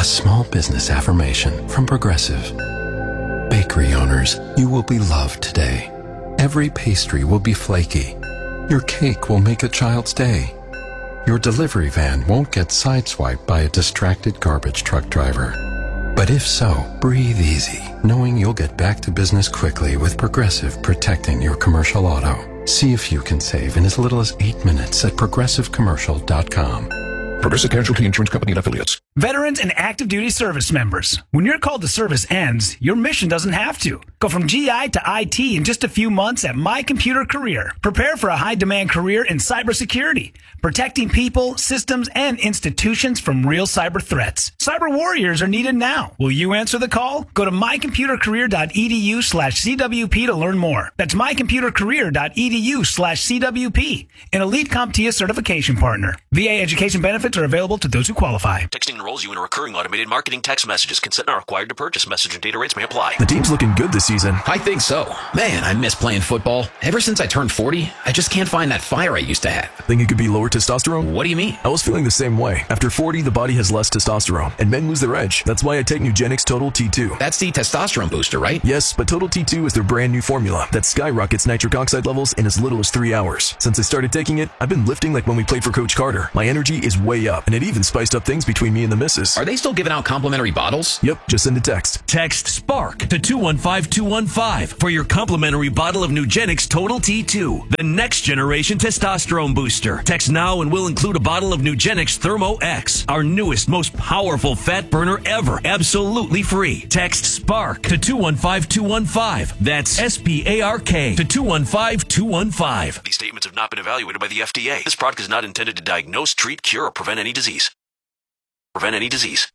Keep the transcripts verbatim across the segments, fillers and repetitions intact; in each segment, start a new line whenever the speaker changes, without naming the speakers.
small business affirmation from Progressive. Bakery owners, you will be loved today. Every pastry will be flaky. Your cake will make a child's day. Your delivery van won't get sideswiped by a distracted garbage truck driver. But if so, breathe easy, knowing you'll get back to business quickly with Progressive protecting your commercial auto. See if you can save in as little as eight minutes at progressive commercial dot com.
Progressive Casualty Insurance Company and Affiliates.
Veterans and active duty service members. When your call to service ends, your mission doesn't have to. Go from G I to I T in just a few months at My Computer Career. Prepare for a high-demand career in cybersecurity, protecting people, systems, and institutions from real cyber threats. Cyber warriors are needed now. Will you answer the call? Go to my computer career dot e d u slash c w p to learn more. That's my computer career dot e d u slash c w p. An Elite CompTIA certification partner. V A education benefits are available to those who qualify.
Texting enrolls you in a recurring automated marketing text messages. Consent not required to purchase. Message and data rates may apply.
The team's looking good this season.
I think so. Man, I miss playing football. Ever since I turned forty, I just can't find that fire I used to have.
Think it could be lower testosterone?
What do you mean?
I was feeling the same way. After forty, the body has less testosterone, and men lose their edge. That's why I take Nugenix Total T two.
That's the testosterone booster, right?
Yes, but Total T two is their brand new formula that skyrockets nitric oxide levels in as little as three hours. Since I started taking it, I've been lifting like when we played for Coach Carter. My energy is way up, and it even spiced up things between me and the missus.
Are they still giving out complimentary bottles?
Yep, just send a text.
Text SPARK to two one five two one five for your complimentary bottle of Nugenix Total T two, the next generation testosterone booster. Text now and we'll include a bottle of Nugenix Thermo X, our newest, most powerful fat burner ever, absolutely free. Text SPARK to two one five two one five. That's S P A R K to two one five two one five.
These statements have not been evaluated by the F D A. This product is not intended to diagnose, treat, cure, or prevent any disease. Prevent any disease.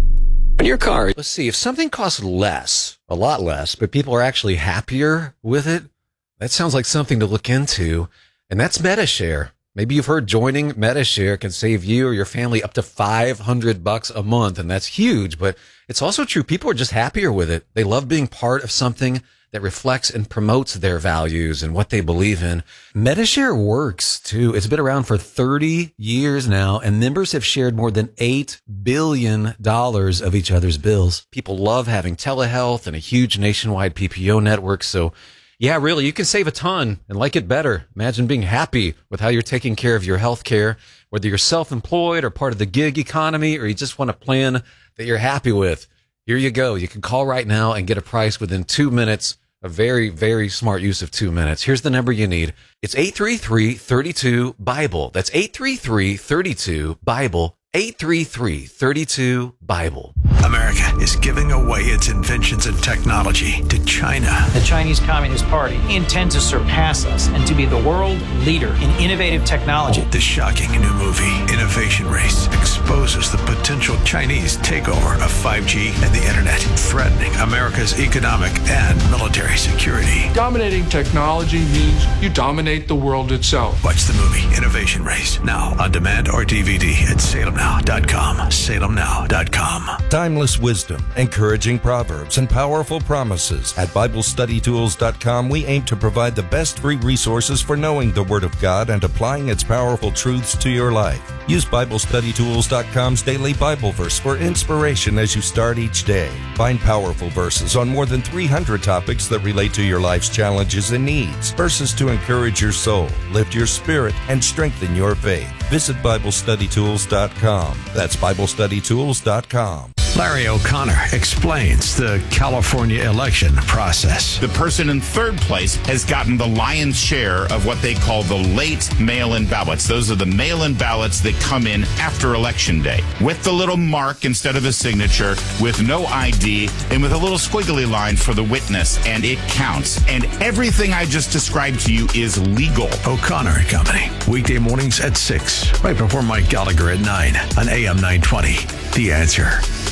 In your car, let's see, if something costs less, a lot less, but people are actually happier with it, that sounds like something to look into. And that's MediShare. Maybe you've heard joining MediShare can save you or your family up to five hundred bucks a month. And that's huge, but it's also true. People are just happier with it. They love being part of something that reflects and promotes their values and what they believe in. MediShare works too. It's been around for thirty years now, and members have shared more than eight billion dollars of each other's bills. People love having telehealth and a huge nationwide P P O network. So yeah, really, you can save a ton and like it better. Imagine being happy with how you're taking care of your health care, whether you're self-employed or part of the gig economy, or you just want a plan that you're happy with. Here you go. You can call right now and get a price within two minutes. A very, very smart use of two minutes. Here's the number you need. It's eight three three, three two, BIBLE. That's eight three three, three two, BIBLE. eight three three, three two, BIBLE.
America is giving away its inventions and technology to China.
The Chinese Communist Party intends to surpass us and to be the world leader in innovative technology.
The shocking new movie, Innovation Race, exposes the potential Chinese takeover of five G and the internet, threatening America's economic and military security.
Dominating technology means you dominate the world itself.
Watch the movie Innovation Race now on demand or D V D at salem now dot com. salem now dot com.
Timeless wisdom, encouraging proverbs, and powerful promises. At Bible Study Tools dot com, we aim to provide the best free resources for knowing the Word of God and applying its powerful truths to your life. Use Bible Study Tools dot com's daily Bible verse for inspiration as you start each day. Find powerful verses on more than three hundred topics that relate to your life's challenges and needs. Verses to encourage your soul, lift your spirit, and strengthen your faith. Visit Bible Study Tools dot com. That's Bible Study Tools dot com.
Larry O'Connor explains the California election process.
The person in third place has gotten the lion's share of what they call the late mail-in ballots. Those are the mail-in ballots that come in after Election Day, with the little mark instead of a signature, with no I D, and with a little squiggly line for the witness, and it counts. And everything I just described to you is legal.
O'Connor and Company, weekday mornings at six, right before Mike Gallagher at nine on A M nine twenty. The Answer.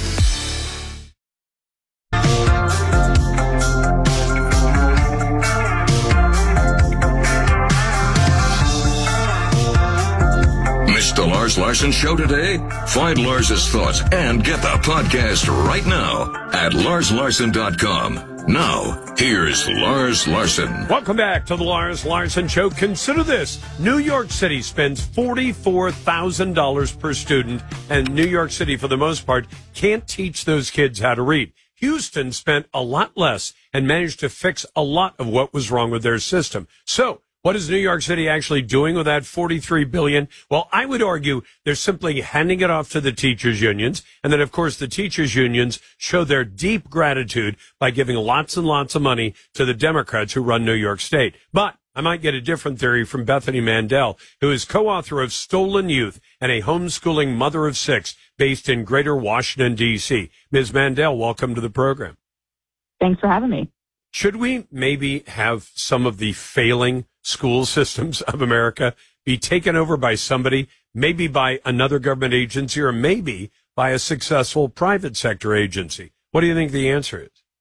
Missed the Lars Larson Show today? Find Lars's thoughts and get the podcast right now at lars larson dot com. Now, here's Lars Larson.
Welcome back to the Lars Larson Show. Consider this. New York City spends forty-four thousand dollars per student, and New York City, for the most part, can't teach those kids how to read. Houston spent a lot less and managed to fix a lot of what was wrong with their system. So, what is New York City actually doing with that forty-three billion dollars? Well, I would argue they're simply handing it off to the teachers' unions. And then, of course, the teachers' unions show their deep gratitude by giving lots and lots of money to the Democrats who run New York State. But I might get a different theory from Bethany Mandel, who is co-author of Stolen Youth and a homeschooling mother of six based in Greater Washington, D C Miz Mandel, welcome to the program.
Thanks for having me.
Should we maybe have some of the failing school systems of America be taken over by somebody, maybe by another government agency, or maybe by a successful private sector agency? What do you think the answer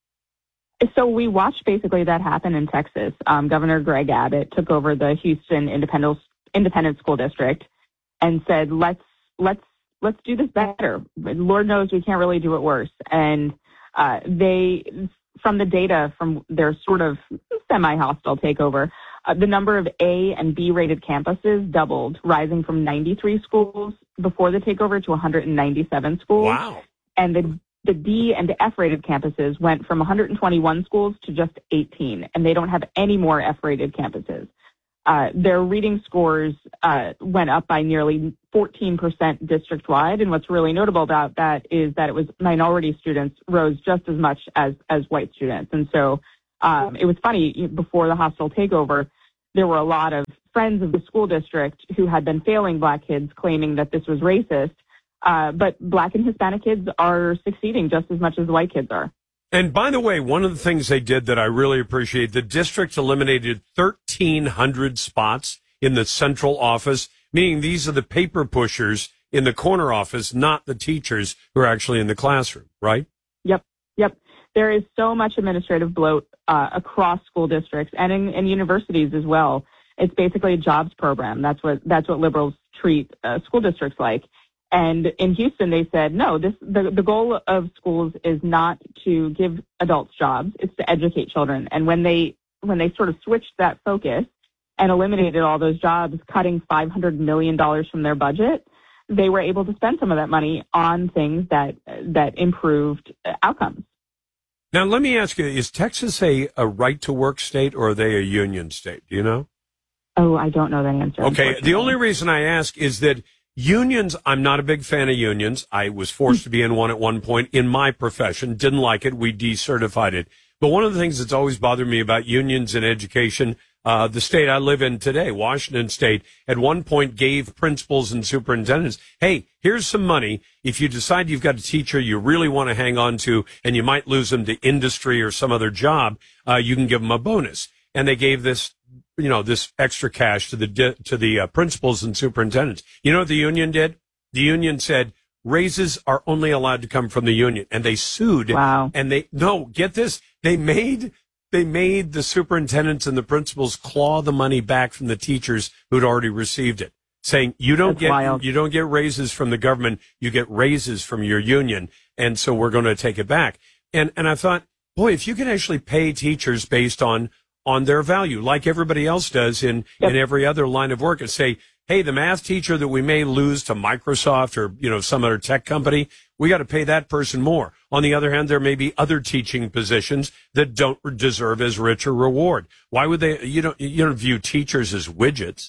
is?
So we watched basically that happen in Texas. Um, Governor Greg Abbott took over the Houston Independent Independent School District and said, "Let's let's let's do this better. Lord knows we can't really do it worse." And uh, they, from the data from their sort of semi-hostile takeover, uh, the number of A and B rated campuses doubled, rising from ninety-three schools before the takeover to one hundred ninety-seven schools.
Wow!
And the The D and F-rated campuses went from one hundred twenty-one schools to just eighteen, and they don't have any more F-rated campuses. Uh, their reading scores uh, went up by nearly fourteen percent district-wide, and what's really notable about that is that it was minority students rose just as much as, as white students. And so um, it was funny, before the hostile takeover, there were a lot of friends of the school district who had been failing black kids claiming that this was racist. Uh, but black and Hispanic kids are succeeding just as much as the white kids are.
And by the way, one of the things they did that I really appreciate, the district eliminated thirteen hundred spots in the central office, meaning these are the paper pushers in the corner office, not the teachers who are actually in the classroom, right?
Yep, yep. There is so much administrative bloat uh, across school districts and in, in universities as well. It's basically a jobs program. That's what that's what liberals treat uh, school districts like. And in Houston, they said, no, this the, the goal of schools is not to give adults jobs, it's to educate children. And when they when they sort of switched that focus and eliminated all those jobs, cutting five hundred million dollars from their budget, they were able to spend some of that money on things that that improved outcomes.
Now, let me ask you, is Texas a, a right-to-work state, or are they a union state? Do you know?
Oh, I don't know that answer.
Okay, the only reason I ask is that unions, I'm not a big fan of unions. I was forced to be in one at one point in my profession. Didn't like it. We decertified it. But one of the things that's always bothered me about unions in education, uh, the state I live in today, Washington State, at one point gave principals and superintendents, hey, here's some money. If you decide you've got a teacher you really want to hang on to and you might lose them to industry or some other job, uh, you can give them a bonus. And they gave this you know, this extra cash to the to the uh, principals and superintendents. You know what the union did? The union said raises are only allowed to come from the union, and they sued.
Wow.
And they no, get this, they made they made the superintendents and the principals claw the money back from the teachers who'd already received it, saying you don't
That's
get
wild.
you don't get raises from the government, you get raises from your union, and so we're going to take it back. And and I thought, boy, if you can actually pay teachers based on on their value, like everybody else does in,
yep.
in every other line of work, and say, hey, the math teacher that we may lose to Microsoft or, you know, some other tech company, we got to pay that person more. On the other hand, there may be other teaching positions that don't deserve as rich a reward. Why would they, you don't, you don't view teachers as widgets.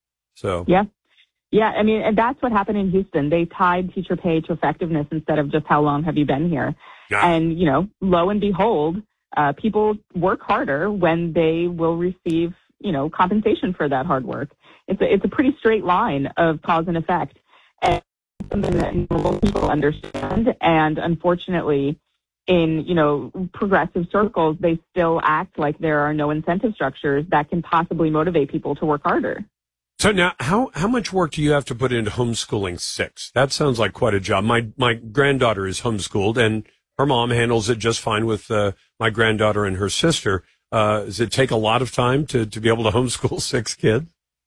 So.
Yeah. Yeah. I mean, and that's what happened in Houston. They tied teacher pay to effectiveness instead of just how long have you been here.
Yeah.
And, you know, lo and behold, Uh, people work harder when they will receive, you know, compensation for that hard work. It's a, it's a pretty straight line of cause and effect, and something that normal people understand. And unfortunately, in, you know, progressive circles, they still act like there are no incentive structures that can possibly motivate people to work harder.
So now, how, how much work do you have to put into homeschooling six? That sounds like quite a job. My, my granddaughter is homeschooled, and her mom handles it just fine with uh, my granddaughter and her sister. Uh, does it take a lot of time to, to be able to homeschool six kids?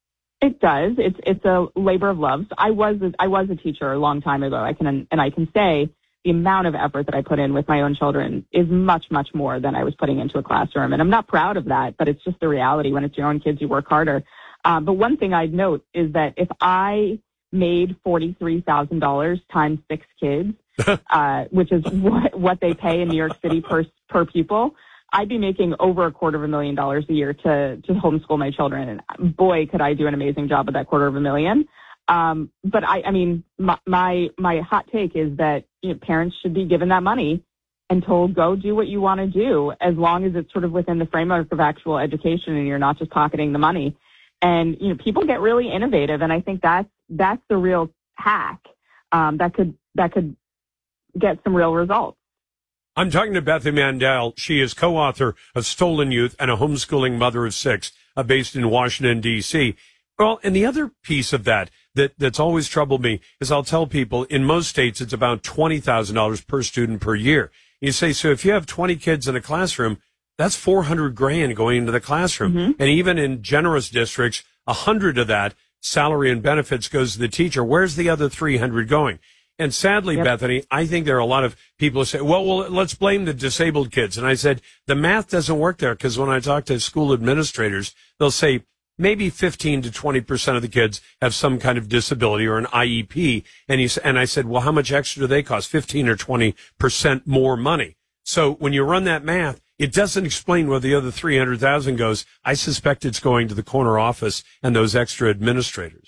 It does. It's it's a labor of love. I was a, I was a teacher a long time ago. I can and I can say the amount of effort that I put in with my own children is much, much more than I was putting into a classroom. And I'm not proud of that, but it's just the reality. When it's your own kids, you work harder. Um, but one thing I'd note is that if I made forty-three thousand dollars times six kids, uh, which is what, what they pay in New York City per, per pupil, I'd be making over a quarter of a million dollars a year to, to homeschool my children. And boy, could I do an amazing job with that quarter of a million. Um, but I, I mean, my, my, my hot take is that, you know, parents should be given that money and told, go do what you want to do, as long as it's sort of within the framework of actual education and you're not just pocketing the money. And, you know, people get really innovative. And I think that's, that's the real hack, um, that could, that could get some real results.
I'm talking to Bethany Mandel. She is co-author of Stolen Youth and a homeschooling mother of six, uh, based in Washington, D C. Well, and the other piece of that, that that's always troubled me is I'll tell people in most states it's about twenty thousand dollars per student per year. You say, so if you have twenty kids in a classroom, that's four hundred grand going into the classroom. Mm-hmm. And even in generous districts, a hundred of that salary and benefits goes to the teacher. Where's the other three hundred going? And sadly, yep. Bethany, I think there are a lot of people who say, well, well, let's blame the disabled kids. And I said, the math doesn't work there, because when I talk to school administrators, they'll say maybe fifteen to twenty percent of the kids have some kind of disability or an I E P. And he, and I said, well, how much extra do they cost? fifteen or twenty percent more money. So when you run that math, it doesn't explain where the other three hundred thousand goes. I suspect it's going to the corner office and those extra administrators.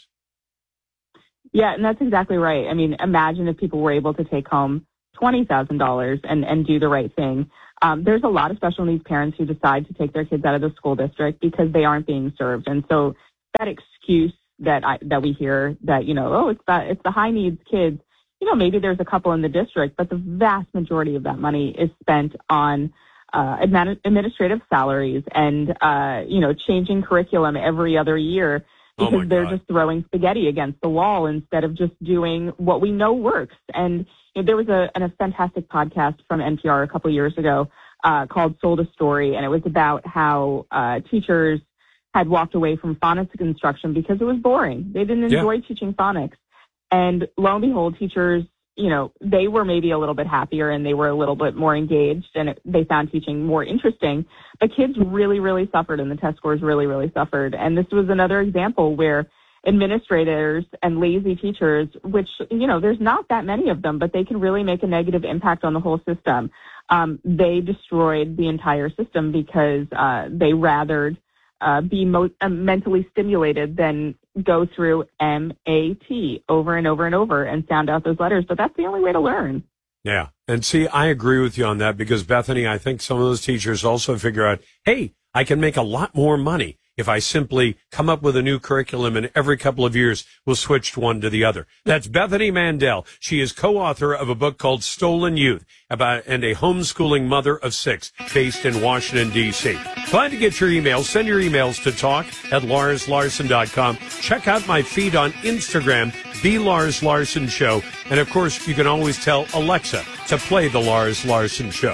Yeah, and that's exactly right. I mean, imagine if people were able to take home twenty thousand dollars and, and do the right thing. Um, there's a lot of special needs parents who decide to take their kids out of the school district because they aren't being served. And so that excuse that I, that we hear that, you know, oh, it's the, it's the high needs kids, you know, maybe there's a couple in the district, but the vast majority of that money is spent on uh, admin- administrative salaries and, uh, you know, changing curriculum every other year. Because oh they're just throwing spaghetti against the wall instead of just doing what we know works. And you know, there was a, a fantastic podcast from N P R a couple years ago uh, called Sold a Story, and it was about how uh, teachers had walked away from phonics instruction because it was boring. They didn't enjoy yeah. teaching phonics. And lo and behold, teachers, you know, they were maybe a little bit happier and they were a little bit more engaged, and it, they found teaching more interesting. But kids really, really suffered, and the test scores really, really suffered. And this was another example where administrators and lazy teachers, which, you know, there's not that many of them, but they can really make a negative impact on the whole system. Um, they destroyed the entire system because uh, they rathered uh, be mo- uh, mentally stimulated than go through M A T over and over and over and sound out those letters. But that's the only way to learn.
Yeah. And see, I agree with you on that, because Bethany, I think some of those teachers also figure out, hey, I can make a lot more money if I simply come up with a new curriculum and every couple of years we'll switch one to the other. That's Bethany Mandel. She is co-author of a book called Stolen Youth about and a homeschooling mother of six based in Washington, D C. Glad to get your emails. Send your emails to talk at lars larson dot com. Check out my feed on Instagram, The Lars Larson Show. And, of course, you can always tell Alexa to play The Lars Larson Show.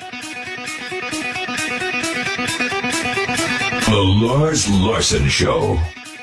The Lars Larson Show.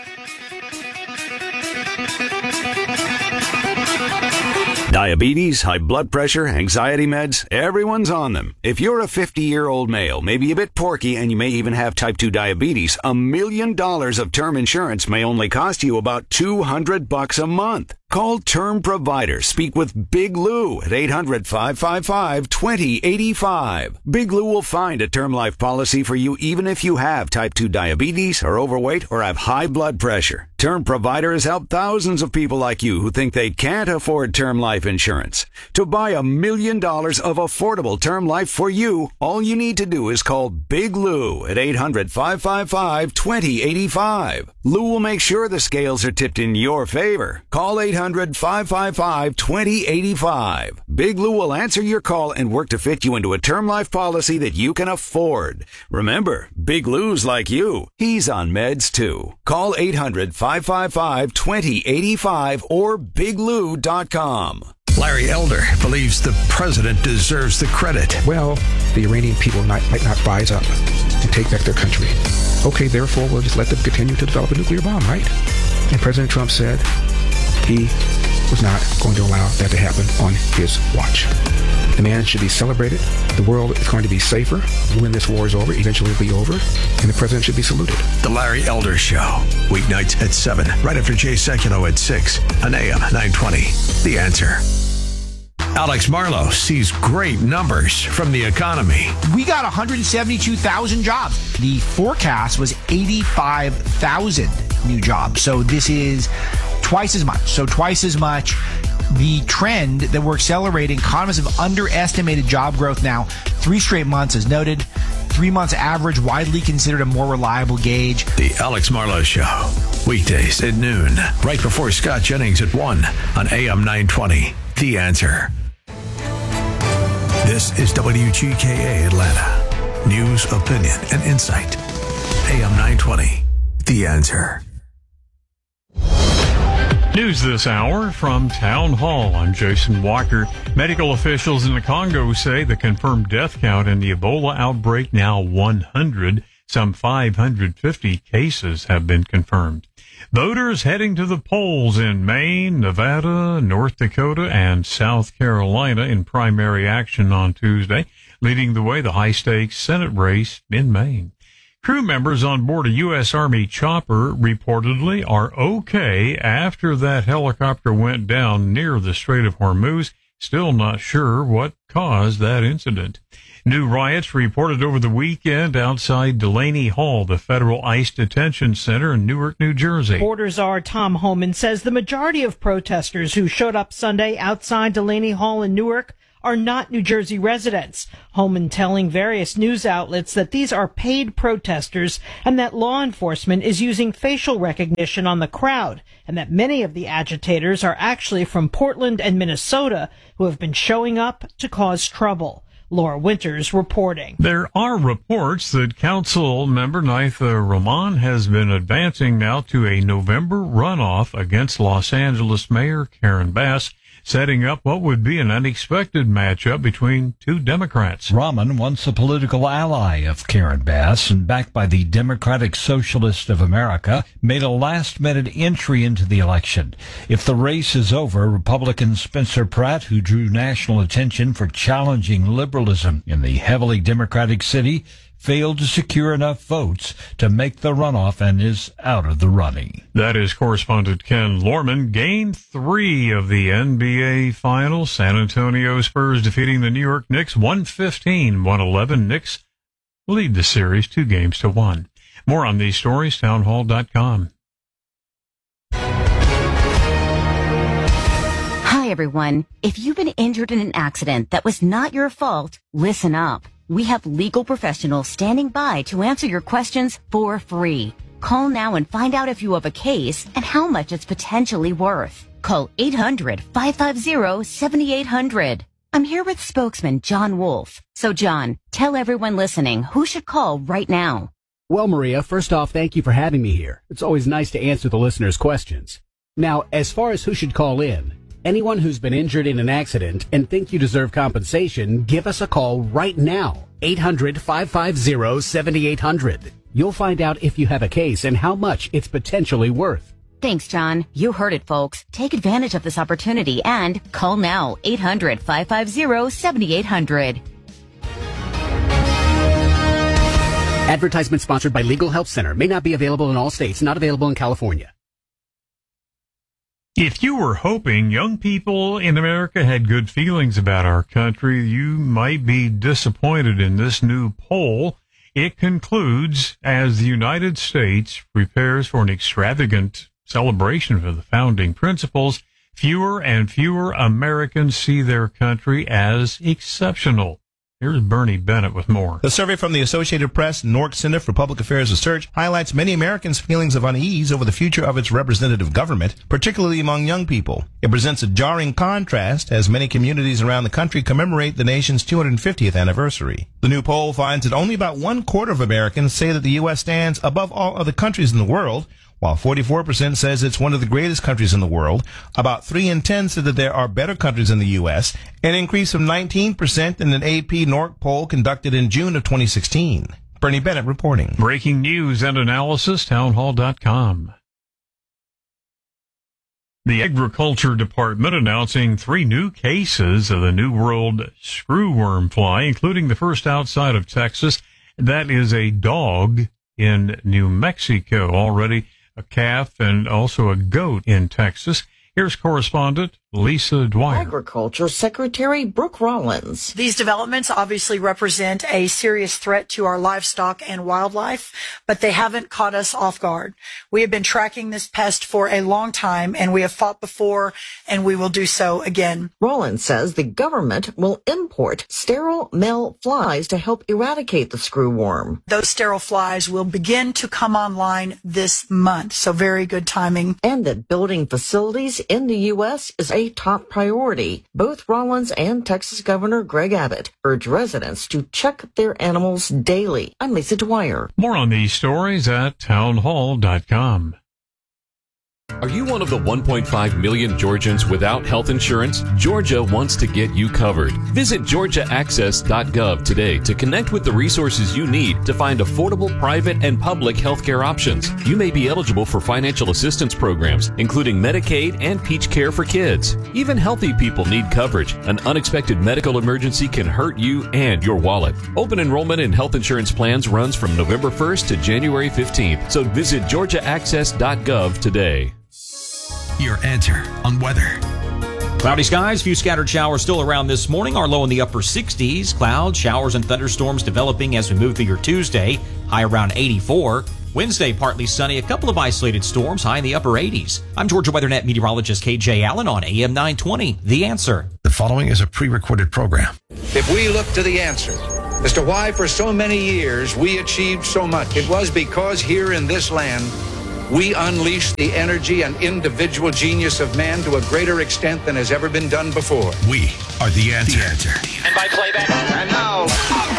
Diabetes, high blood pressure, anxiety meds, everyone's on them. If you're a fifty-year-old male, maybe a bit porky, and you may even have type two diabetes, a million dollars of term insurance may only cost you about two hundred bucks a month. Call Term Provider. Speak with Big Lou at eight hundred, five five five, two zero eight five. Big Lou will find a term life policy for you even if you have type two diabetes, are overweight, or have high blood pressure. Term Provider has helped thousands of people like you who think they can't afford term life insurance. To buy a million dollars of affordable term life for you, all you need to do is call Big Lou at eight hundred, five five five, two zero eight five. Lou will make sure the scales are tipped in your favor. Call eight hundred, five five five, two zero eight five. Big Lou will answer your call and work to fit you into a term life policy that you can afford. Remember, Big Lou's like you. He's on meds too. Call eight hundred, five five five, two zero eight five or big lou dot com.
Larry Elder believes the president deserves the credit.
Well, the Iranian people might, might not rise up and take back their country. Okay, therefore, we'll just let them continue to develop a nuclear bomb, right? And President Trump said he was not going to allow that to happen on is watch. The man should be celebrated. The world is going to be safer when this war is over. Eventually it'll be over. And the president should be saluted.
The Larry Elder Show. Weeknights at seven, right after Jay Sekulow at six on A M nine twenty. The Answer. Alex Marlow sees great numbers from the economy.
We got one hundred seventy-two thousand jobs. The forecast was eighty-five thousand new jobs. So this is twice as much. So twice as much. The trend that we're accelerating, economists have underestimated job growth now three straight months, as noted. Three months average, widely considered a more reliable gauge.
The Alex Marlow Show. Weekdays at noon, right before Scott Jennings at one on A M nine twenty. The Answer. This is W G K A Atlanta. News, opinion, and insight. A M nine twenty. The Answer.
News this hour from Town Hall. I'm Jason Walker. Medical officials in the Congo say the confirmed death count in the Ebola outbreak now one hundred. Some five hundred fifty cases have been confirmed. Voters heading to the polls in Maine, Nevada, North Dakota, and South Carolina in primary action on Tuesday, leading the way the high-stakes Senate race in Maine. Crew members on board a U S Army chopper reportedly are okay after that helicopter went down near the Strait of Hormuz. Still not sure what caused that incident. New riots reported over the weekend outside Delaney Hall, the federal ICE detention center in Newark, New Jersey.
Borders Czar Tom Homan says the majority of protesters who showed up Sunday outside Delaney Hall in Newark are not New Jersey residents. Homan telling various news outlets that these are paid protesters and that law enforcement is using facial recognition on the crowd, and that many of the agitators are actually from Portland and Minnesota who have been showing up to cause trouble. Laura Winters reporting.
There are reports that Council member Naitha Rahman has been advancing now to a November runoff against Los Angeles Mayor Karen Bass, setting up what would be an unexpected matchup between two Democrats.
Rahman, once a political ally of Karen Bass and backed by the Democratic Socialist of America, made a last-minute entry into the election. If the race is over, Republican Spencer Pratt, who drew national attention for challenging liberalism in the heavily Democratic city, failed to secure enough votes to make the runoff and is out of the running.
That is correspondent Ken Lorman. Game three of the N B A Finals. San Antonio Spurs defeating the New York Knicks one fifteen to one eleven. Knicks lead the series two games to one. More on these stories, townhall dot com.
Hi, everyone. If you've been injured in an accident that was not your fault, listen up. We have legal professionals standing by to answer your questions for free. Call now and find out if you have a case and how much it's potentially worth. Call eight hundred, five five zero, seven eight zero zero. I'm here with spokesman John Wolf. So, John, tell everyone listening who should call right now.
Well, Maria, first off, thank you for having me here. It's always nice to answer the listeners' questions. Now, as far as who should call in, anyone who's been injured in an accident and think you deserve compensation, give us a call right now. eight hundred, five five zero, seven eight zero zero. You'll find out if you have a case and how much it's potentially worth.
Thanks, John. You heard it, folks. Take advantage of this opportunity and call now. eight hundred, five five zero, seven eight zero zero.
Advertisement sponsored by Legal Help Center. May not be available in all states. Not available in California.
If you were hoping young people in America had good feelings about our country, you might be disappointed in this new poll. It concludes, as the United States prepares for an extravagant celebration of the founding principles, fewer and fewer Americans see their country as exceptional. Here's Bernie Bennett with more.
The survey from the Associated Press, Nork Center for Public Affairs Research, highlights many Americans' feelings of unease over the future of its representative government, particularly among young people. It presents a jarring contrast as many communities around the country commemorate the nation's two hundred fiftieth anniversary. The new poll finds that only about one quarter of Americans say that the U S stands above all other countries in the world, while forty-four percent says it's one of the greatest countries in the world. About three in ten said that there are better countries in the U S, an increase of nineteen percent in an A P Nork poll conducted in June of twenty sixteen. Bernie Bennett reporting.
Breaking news and analysis, townhall dot com. The Agriculture Department announcing three new cases of the New World screwworm fly, including the first outside of Texas. That is a dog in New Mexico. Already a calf and also a goat in Texas. Here's correspondent Lisa Dwyer.
Agriculture Secretary Brooke Rollins.
These developments obviously represent a serious threat to our livestock and wildlife, but they haven't caught us off guard. We have been tracking this pest for a long time, and we have fought before, and we will do so again.
Rollins says the government will import sterile male flies to help eradicate the screwworm.
Those sterile flies will begin to come online this month, so very good timing.
And that building facilities in the U S is a top priority. Both Rollins and Texas Governor Greg Abbott urge residents to check their animals daily. I'm Lisa Dwyer.
More on these stories at townhall dot com.
Are you one of the one point five million Georgians without health insurance? Georgia wants to get you covered. Visit georgia access dot gov today to connect with the resources you need to find affordable private and public healthcare options. You may be eligible for financial assistance programs, including Medicaid and Peach Care for Kids. Even healthy people need coverage. An unexpected medical emergency can hurt you and your wallet. Open enrollment in health insurance plans runs from November first to January fifteenth, so visit georgia access dot gov today.
Your answer on weather.
Cloudy skies, few scattered showers still around this morning. Our low in the upper sixties. Clouds, showers, and thunderstorms developing as we move through your Tuesday. High around eighty-four. Wednesday, partly sunny. A couple of isolated storms, high in the upper eighties. I'm Georgia WeatherNet meteorologist K J Allen on A M nine twenty. The Answer.
The following is a pre-recorded program.
If we look to the answer as to why for so many years we achieved so much, it was because here in this land, we unleashed the energy and individual genius of man to a greater extent than has ever been done before.
We are the answer. The answer.
And by playback. And now,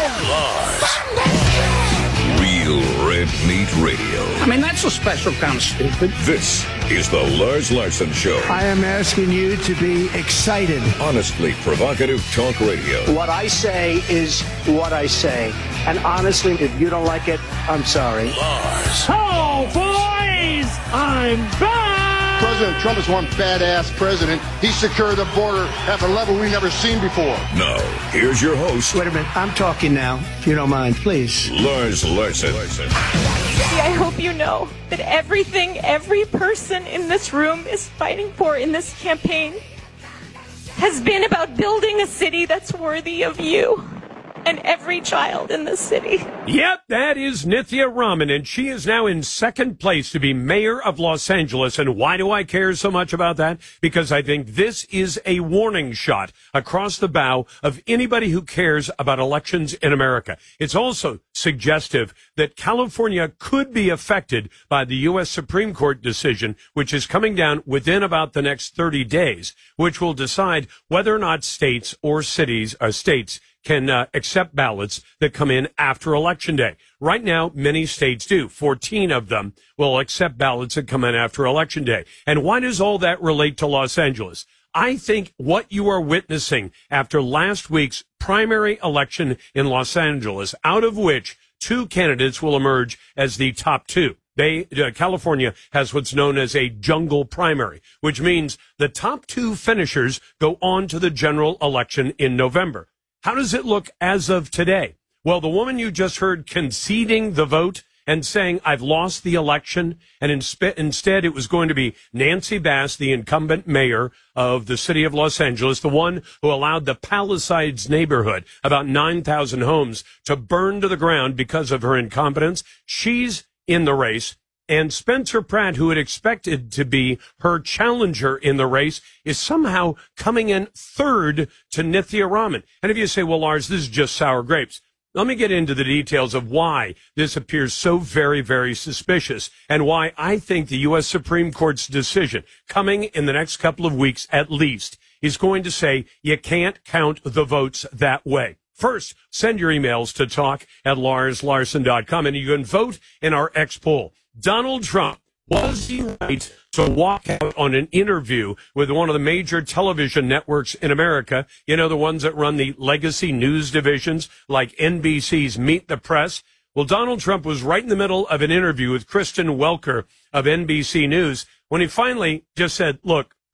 Real Red Meat Radio.
I mean, that's a special kind of stupid.
This is the Lars Larson Show.
I am asking you to be excited.
Honestly provocative talk radio.
What I say is what I say. And honestly, if you don't like it, I'm sorry.
Lars.
Oh, boys! I'm back!
President Trump is one badass president. He secured the border at a level we've never seen before.
Now, here's your host.
Wait a minute. I'm talking now, if you don't mind, please.
Lars Larson.
I hope you know that everything every person in this room is fighting for in this campaign has been about building a city that's worthy of you and every child in the city.
Yep, that is Nithya Raman, and she is now in second place to be mayor of Los Angeles. And why do I care so much about that? Because I think this is a warning shot across the bow of anybody who cares about elections in America. It's also suggestive that California could be affected by the U S Supreme Court decision, which is coming down within about the next thirty days, which will decide whether or not states or cities or states can uh, accept ballots that come in after Election Day. Right now, many states do. fourteen of them will accept ballots that come in after Election Day. And why does all that relate to Los Angeles? I think what you are witnessing after last week's primary election in Los Angeles, out of which two candidates will emerge as the top two. They, uh, California has what's known as a jungle primary, which means the top two finishers go on to the general election in November. How does it look as of today? Well, the woman you just heard conceding the vote and saying, I've lost the election, and inspe- instead it was going to be Nancy Bass, the incumbent mayor of the city of Los Angeles, the one who allowed the Palisades neighborhood, about nine thousand homes, to burn to the ground because of her incompetence. She's in the race. And Spencer Pratt, who had expected to be her challenger in the race, is somehow coming in third to Nithya Raman. And if you say, well, Lars, this is just sour grapes, let me get into the details of why this appears so very, very suspicious and why I think the U S Supreme Court's decision coming in the next couple of weeks at least is going to say you can't count the votes that way. First, send your emails to talk at lars larson dot com and you can vote in our X poll. Donald Trump, was he right to walk out on an interview with one of the major television networks in America? You know, the ones that run the legacy news divisions like N B C's Meet the Press. Well, Donald Trump was right in the middle of an interview with Kristen Welker of N B C News when he finally just said, look,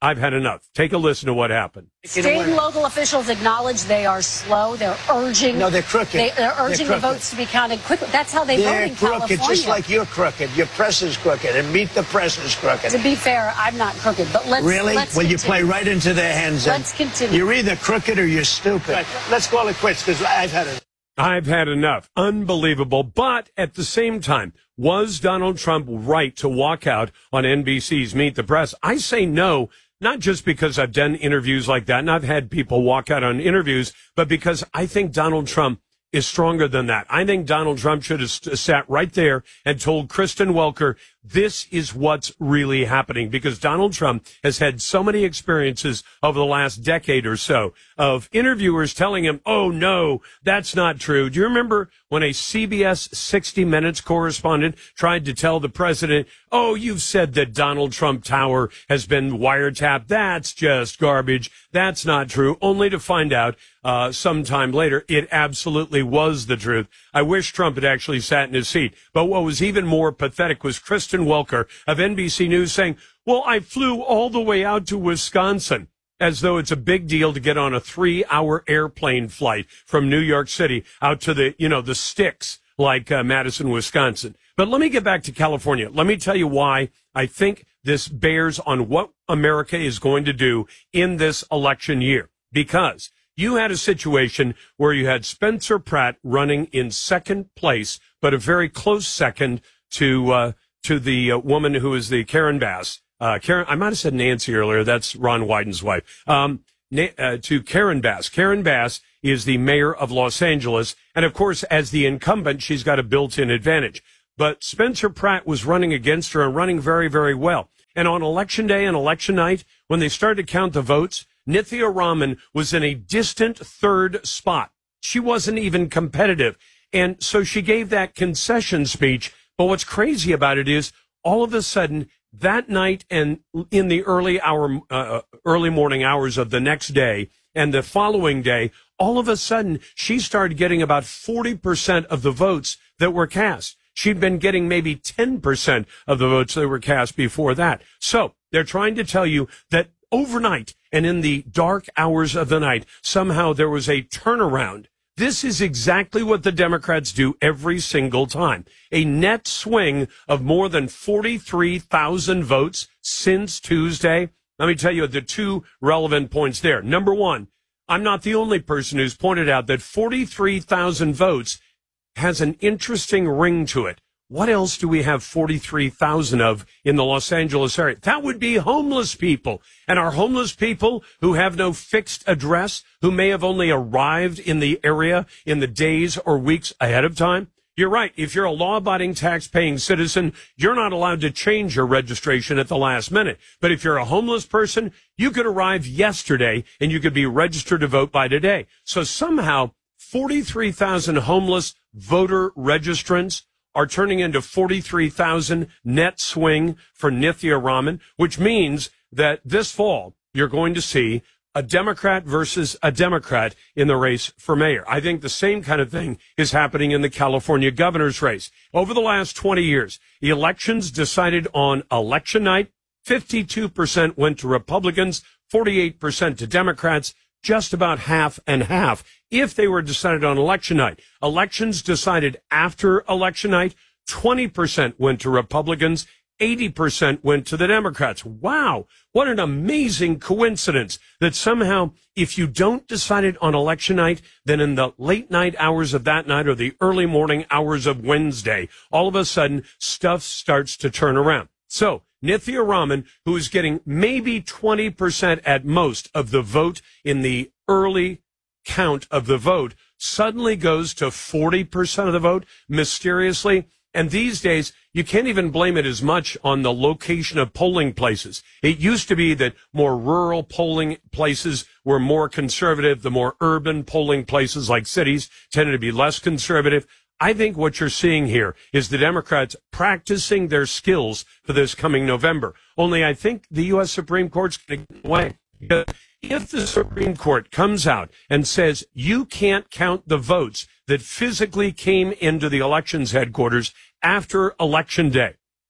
I've had enough. Take a listen to what happened.
State and local officials acknowledge they are slow. They're urging.
No, they're crooked.
They, they're urging
they're
the votes to be counted quickly. That's how they
they're
vote in
crooked,
California.
just like you're crooked. Your press is crooked, and Meet the Press is crooked.
To be fair, I'm not crooked, but let's
really.
Let's
well,
continue.
you play right into their hands.
Let's continue.
You're either crooked or you're stupid. Right. Let's call it quits because I've had it.
I've had enough. Unbelievable. But at the same time, was Donald Trump right to walk out on N B C's Meet the Press? I say no. Not just because I've done interviews like that, and I've had people walk out on interviews, but because I think Donald Trump is stronger than that. I think Donald Trump should have st- sat right there and told Kristen Welker, this is what's really happening, because Donald Trump has had so many experiences over the last decade or so of interviewers telling him, oh, no, that's not true. Do you remember when a C B S sixty minutes correspondent tried to tell the president, oh, you've said that Donald Trump Tower has been wiretapped. That's just garbage. That's not true, only to find out uh, sometime later it absolutely was the truth. I wish Trump had actually sat in his seat. But what was even more pathetic was Kristen Welker of N B C News saying, well, I flew all the way out to Wisconsin, as though it's a big deal to get on a three-hour airplane flight from New York City out to the, you know, the sticks like uh, Madison, Wisconsin. But let me get back to California. Let me tell you why I think this bears on what America is going to do in this election year. Because you had a situation where you had Spencer Pratt running in second place, but a very close second to uh, to the uh, woman who is the Karen Bass. Uh, Karen, I might have said Nancy earlier. That's Ron Wyden's wife. Um, na- uh, to Karen Bass. Karen Bass is the mayor of Los Angeles. And, of course, as the incumbent, she's got a built-in advantage. But Spencer Pratt was running against her and running very, very well. And on Election Day and Election Night, when they started to count the votes, Nithya Raman was in a distant third spot. She wasn't even competitive. And so she gave that concession speech. But what's crazy about it is all of a sudden that night and in the early hour, uh, early morning hours of the next day and the following day, all of a sudden she started getting about forty percent of the votes that were cast. She'd been getting maybe ten percent of the votes that were cast before that. So they're trying to tell you that overnight and in the dark hours of the night, somehow there was a turnaround. This is exactly what the Democrats do every single time. A net swing of more than forty-three thousand votes since Tuesday. Let me tell you the two relevant points there. Number one, I'm not the only person who's pointed out that forty-three thousand votes has an interesting ring to it. What else do we have forty-three thousand of in the Los Angeles area? That would be homeless people. And our homeless people who have no fixed address, who may have only arrived in the area in the days or weeks ahead of time. You're right. If you're a law-abiding, tax-paying citizen, you're not allowed to change your registration at the last minute. But if you're a homeless person, you could arrive yesterday and you could be registered to vote by today. So somehow forty-three thousand homeless voter registrants are turning into forty-three thousand net swing for Nithya Raman, which means that this fall you're going to see a Democrat versus a Democrat in the race for mayor. I think the same kind of thing is happening in the California governor's race. Over the last twenty years, the elections decided on election night, fifty-two percent went to Republicans, forty-eight percent to Democrats, just about half and half if they were decided on election night. Elections decided after election night, twenty percent went to Republicans, eighty percent went to the Democrats. Wow, what an amazing coincidence that somehow if you don't decide it on election night, then in the late night hours of that night or the early morning hours of Wednesday, all of a sudden stuff starts to turn around. So Nithya Raman, who is getting maybe twenty percent at most of the vote in the early count of the vote, suddenly goes to forty percent of the vote mysteriously. And these days, you can't even blame it as much on the location of polling places. It used to be that more rural polling places were more conservative. The more urban polling places like cities tended to be less conservative. I think what you're seeing here is the Democrats practicing their skills for this coming November. Only I think the U S Supreme Court's going to get away. Because if the Supreme Court comes out and says you can't count the votes that physically came into the elections headquarters after Election Day,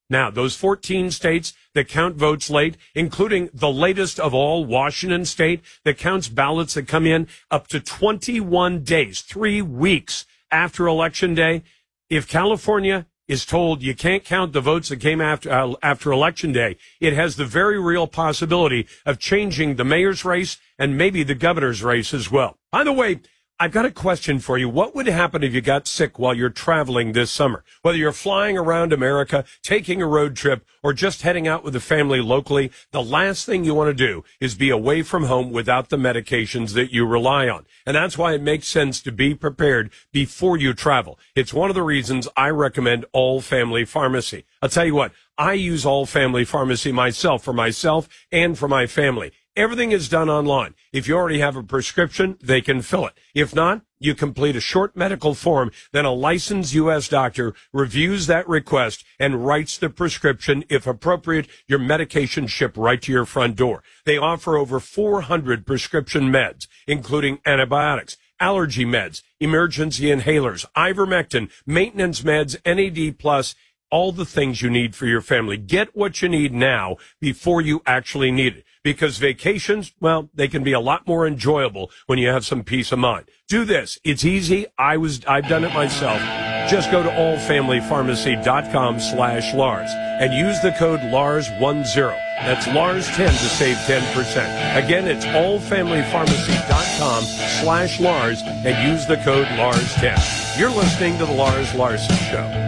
Now, those fourteen states that count votes late, including the latest of all, Washington State, that counts ballots that come in up to twenty-one days, three weeks after Election Day. If California is told you can't count the votes that came after uh, after Election Day, it has the very real possibility of changing the mayor's race and maybe the governor's race as well. By the way, I've got a question for you. What would happen if you got sick while you're traveling this summer? Whether you're flying around America, taking a road trip, or just heading out with the family locally, the last thing you want to do is be away from home without the medications that you rely on. And that's why it makes sense to be prepared before you travel. It's one of the reasons I recommend All Family Pharmacy. I'll tell you what, I use All Family Pharmacy myself, for myself and for my family. Everything is done online. If you already have a prescription, they can fill it. If not, you complete a short medical form, then a licensed U S doctor reviews that request and writes the prescription. If appropriate, your medication shipped right to your front door. They offer over four hundred prescription meds, including antibiotics, allergy meds, emergency inhalers, ivermectin, maintenance meds, N A D plus, all the things you need for your family. Get what you need now before you actually need it. Because vacations, well, they can be a lot more enjoyable when you have some peace of mind. Do this. It's easy. I was, I've done it myself. Just go to allfamilypharmacy.com slash Lars and use the code Lars ten. That's Lars ten to save ten percent. Again, it's allfamilypharmacy.com slash Lars and use the code Lars ten. You're listening to the Lars Larson Show.